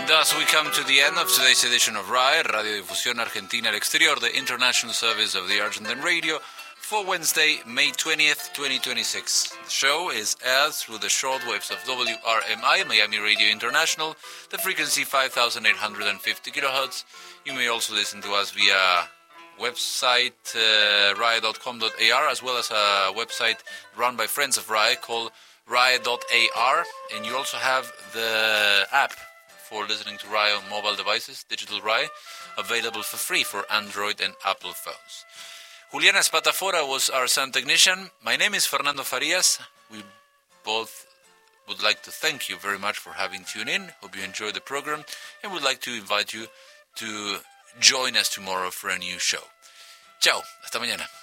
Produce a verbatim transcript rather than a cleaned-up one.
thus we come to the end of today's edition of R A E, Radio Difusión Argentina al Exterior, the international service of the Argentine radio, for Wednesday, May twentieth, twenty twenty-six. The show is aired through the shortwaves of W R M I, Miami Radio International, the frequency five thousand eight hundred fifty kilohertz. You may also listen to us via website uh, R A E dot com dot A R, as well as a website run by friends of R A E called R A E dot A R, and you also have the app for listening to R A E on mobile devices, Digital R A E, available for free for Android and Apple phones. Juliana Spatafora was our sound technician. My name is Fernando Farias. We both would like to thank you very much for having tuned in. Hope you enjoyed the program, and would like to invite you to join us tomorrow for a new show. Ciao, hasta mañana.